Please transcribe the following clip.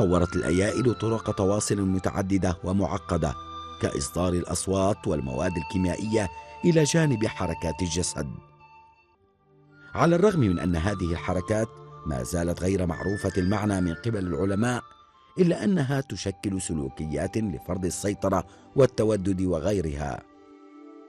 طورت الأيائل طرق تواصل متعددة ومعقدة كإصدار الأصوات والمواد الكيميائية إلى جانب حركات الجسد. على الرغم من أن هذه الحركات ما زالت غير معروفة المعنى من قبل العلماء، إلا أنها تشكل سلوكيات لفرض السيطرة والتودد وغيرها.